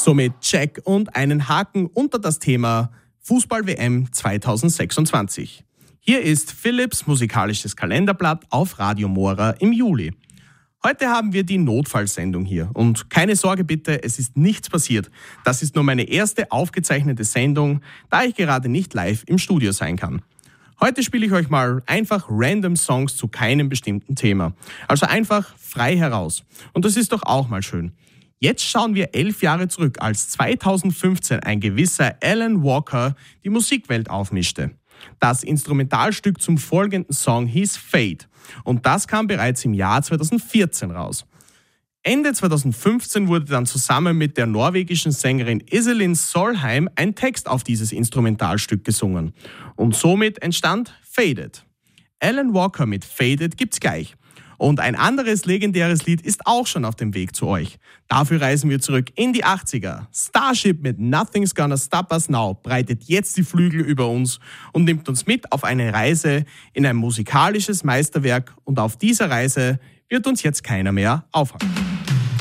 Somit Check und einen Haken unter das Thema Fußball-WM 2026. Hier ist Philips musikalisches Kalenderblatt auf Radio Mora im Juli. Heute haben wir die Notfallsendung hier und keine Sorge bitte, es ist nichts passiert. Das ist nur meine erste aufgezeichnete Sendung, da ich gerade nicht live im Studio sein kann. Heute spiele ich euch mal einfach random Songs zu keinem bestimmten Thema. Also einfach frei heraus. Und das ist doch auch mal schön. Jetzt schauen wir 11 Jahre zurück, als 2015 ein gewisser Alan Walker die Musikwelt aufmischte. Das Instrumentalstück zum folgenden Song hieß Fade und das kam bereits im Jahr 2014 raus. Ende 2015 wurde dann zusammen mit der norwegischen Sängerin Iselin Solheim ein Text auf dieses Instrumentalstück gesungen und somit entstand Faded. Alan Walker mit Faded gibt's gleich. Und ein anderes legendäres Lied ist auch schon auf dem Weg zu euch. Dafür reisen wir zurück in die 80er. Starship mit Nothing's Gonna Stop Us Now breitet jetzt die Flügel über uns und nimmt uns mit auf eine Reise in ein musikalisches Meisterwerk. Und auf dieser Reise wird uns jetzt keiner mehr aufhalten.